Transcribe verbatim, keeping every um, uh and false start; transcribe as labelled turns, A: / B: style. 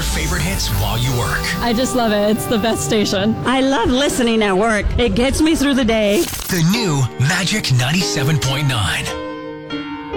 A: favorite hits while you work.
B: I just love it. It's the best station.
C: I love listening at work. It gets me through the day.
A: The new Magic ninety-seven point nine.